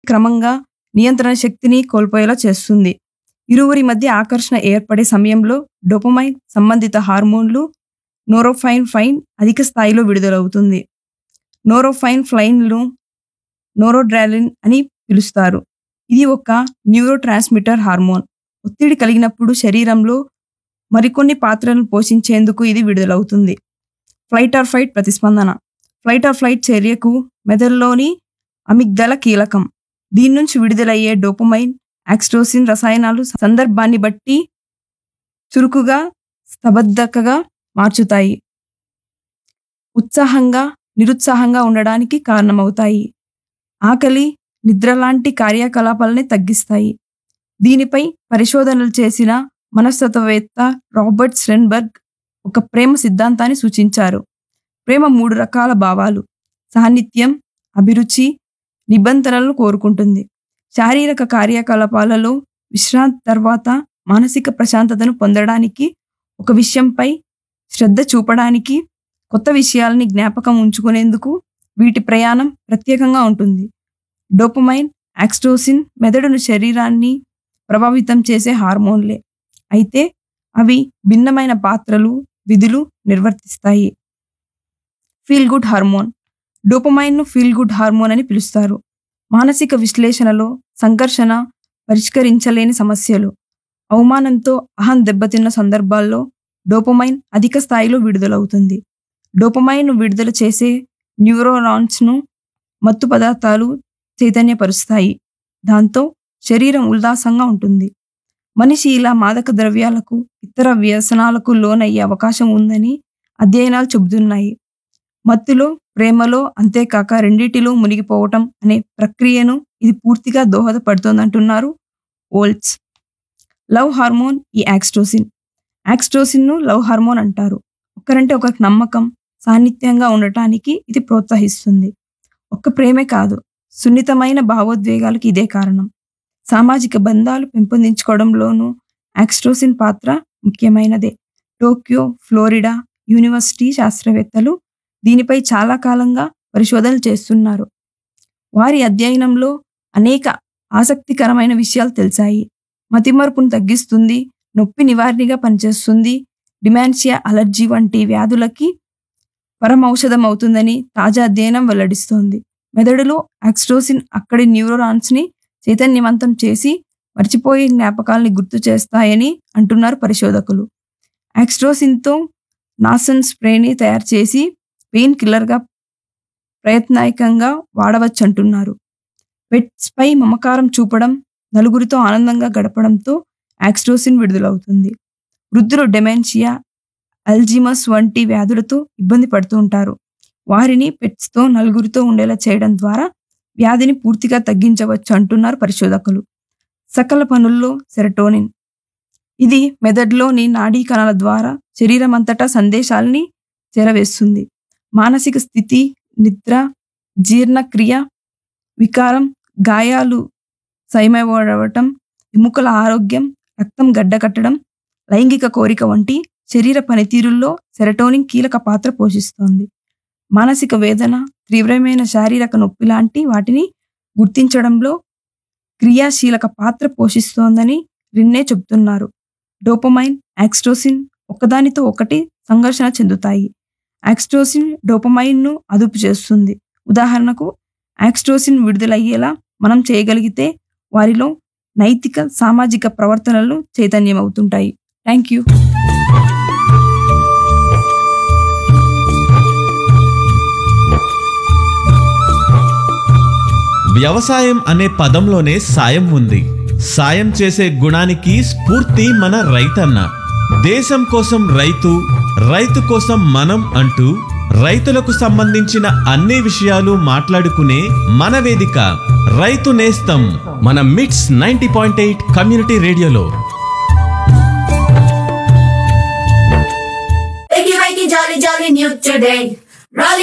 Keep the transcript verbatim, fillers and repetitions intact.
క్రమంగా నియంత్రణ శక్తిని కోల్పోయేలా చేస్తుంది. ఇరువురి మధ్య ఆకర్షణ ఏర్పడే సమయంలో డోపమైన్ సంబంధిత హార్మోన్లు నోరోఫైన్ అధిక స్థాయిలో విడుదలవుతుంది. నోరోఫైన్ ఫ్లైన్ను నోరోడ్రాలిన్ అని పిలుస్తారు. ఇది ఒక న్యూరో ట్రాన్స్మిటర్ హార్మోన్. ఒత్తిడి కలిగినప్పుడు శరీరంలో మరికొన్ని పాత్రలను పోషించేందుకు ఇది విడుదలవుతుంది. ఫ్లైట్ ఆర్ ఫైట్ ప్రతిస్పందన. ఫ్లైట్ ఆర్ ఫ్లైట్ చర్యకు మెదడులోని అమిగ్దల కీలకం. దీని నుంచి విడుదలయ్యే డోపమైన్, ఆక్సిటోసిన్ రసాయనాలు సందర్భాన్ని బట్టి చురుకుగా, స్తబ్దతగా మార్చుతాయి. ఉత్సాహంగా, నిరుత్సాహంగా ఉండడానికి కారణమవుతాయి. ఆకలి, నిద్ర లాంటి కార్యకలాపాలని తగ్గిస్తాయి. దీనిపై పరిశోధనలు చేసిన మనస్తత్వవేత్త రాబర్ట్ స్టెర్న్బర్గ్ ఒక ప్రేమ సిద్ధాంతాన్ని సూచించారు. ప్రేమ మూడు రకాల భావాలు, సాన్నిధ్యం, అభిరుచి, నిబంధనలను కోరుకుంటుంది. శారీరక కార్యకలాపాలలో విశ్రాంతి తర్వాత మానసిక ప్రశాంతతను పొందడానికి, ఒక విషయంపై శ్రద్ధ చూపడానికి, కొత్త విషయాలని జ్ఞాపకం ఉంచుకునేందుకు వీటి ప్రయాణం ప్రత్యేకంగా ఉంటుంది. డోపమైన్, ఆక్సిటోసిన్ మెదడును, శరీరాన్ని ప్రభావితం చేసే హార్మోన్లే. అయితే అవి భిన్నమైన పాత్రలు, విధులు నిర్వర్తిస్తాయి. Feel good hormone. డోపమైన్ను feel good hormone అని పిలుస్తారు. మానసిక విశ్లేషణలో సంఘర్షణ, పరిష్కరించలేని సమస్యలు, అవమానంతో అహం దెబ్బతిన్న సందర్భాల్లో డోపమైన్ అధిక స్థాయిలో విడుదలవుతుంది. డోపమైన్ను విడుదల చేసే న్యూరోనాన్స్ను మత్తు పదార్థాలు చైతన్యపరుస్తాయి. దాంతో శరీరం ఉల్లాసంగా ఉంటుంది. మనిషి ఇలా మాదక ద్రవ్యాలకు, ఇతర వ్యసనాలకు లోనయ్యే అవకాశం ఉందని అధ్యయనాలు చెబుతున్నాయి. మత్తులో, ప్రేమలో, అంతేకాక రెండిటిలో మునిగిపోవటం అనే ప్రక్రియను ఇది పూర్తిగా దోహదపడుతోందంటున్నారు ఓల్ట్స్. లవ్ హార్మోన్ ఈ ఆక్సిటోసిన్. ఆక్సిటోసిన్ను లవ్ హార్మోన్ అంటారు. ఒకరంటే ఒకరికి నమ్మకం, సాన్నిధ్యంగా ఉండటానికి ఇది ప్రోత్సహిస్తుంది. ఒక్క ప్రేమే కాదు, సున్నితమైన భావోద్వేగాలకు ఇదే కారణం. సామాజిక బంధాలు పెంపొందించుకోవడంలోనూ ఆక్సిటోసిన్ పాత్ర ముఖ్యమైనదే. టోక్యో, ఫ్లోరిడా యూనివర్సిటీ శాస్త్రవేత్తలు దీనిపై చాలా కాలంగా పరిశోధనలు చేస్తున్నారు. వారి అధ్యయనంలో అనేక ఆసక్తికరమైన విషయాలు తెలిసాయి. మతిమరుపును తగ్గిస్తుంది, నొప్పి నివారణగా పనిచేస్తుంది, డిమెన్షియా, అలర్జీ వంటి వ్యాధులకి పరమౌషధం అవుతుందని తాజా అధ్యయనం వెల్లడిస్తోంది. మెదడులో ఆక్సిటోసిన్ అక్కడి న్యూరాన్స్ని చైతన్యవంతం చేసి మర్చిపోయే జ్ఞాపకాలని గుర్తు చేస్తాయని అంటున్నారు పరిశోధకులు. ఆక్సిటోసిన్తో నాసన్ స్ప్రేని తయారు చేసి పెయిన్ కిల్లర్గా ప్రయత్నాయకంగా వాడవచ్చంటున్నారు. పెట్స్పై మమకారం చూపడం, నలుగురితో ఆనందంగా గడపడంతో ఆక్సిటోసిన్ విడుదలవుతుంది. వృద్ధులు డెమెన్షియా, అల్జీమస్ వంటి వ్యాధులతో ఇబ్బంది పడుతూ ఉంటారు. వారిని పెట్స్తో నలుగురితో ఉండేలా చేయడం ద్వారా వ్యాధిని పూర్తిగా తగ్గించవచ్చు అంటున్నారు పరిశోధకులు. సకల పనుల్లో సెరటోనిన్. ఇది మెదడులోని నాడీ కణాల ద్వారా శరీరం అంతటా సందేశాలని చేరవేస్తుంది. మానసిక స్థితి, నిద్ర, జీర్ణక్రియ, వికారం, గాయాలు సైమవడం, ఎముకల ఆరోగ్యం, రక్తం గడ్డకట్టడం, లైంగిక కోరిక వంటి శరీర పనితీరుల్లో సెరటోనిన్ కీలక పాత్ర పోషిస్తోంది. మానసిక వేదన, తీవ్రమైన శారీరక నొప్పి లాంటి వాటిని గుర్తించడంలో క్రియాశీలక పాత్ర పోషిస్తోందని రిన్నే చెబుతున్నారు. డోపమైన్, ఆక్సిటోసిన్ ఒకదానితో ఒకటి సంఘర్షణ చెందుతాయి. ఆక్సిటోసిన్ డోపమైన్ను అదుపు చేస్తుంది. ఉదాహరణకు, ఆక్సిటోసిన్ విడుదలయ్యేలా మనం చేయగలిగితే వారిలో నైతిక, సామాజిక ప్రవర్తనలు చైతన్యమవుతుంటాయి. Thank you. వ్యవసాయం అనే పదంలోనే సాయం ఉంది. సాయం చేసే గుణానికి స్ఫూర్తి మన రైతన్న. దేశం కోసం రైతు, రైతు కోసం మనం అంటూ రైతులకు సంబంధించిన అన్ని విషయాలు మాట్లాడుకునే మన వేదిక రైతు నేస్తం, మన మిట్స్ నైంటీ పాయింట్ ఎయిట్ కమ్యూనిటీ రేడియోలో. Wakey, wakey, jolly, jolly new today. Rolling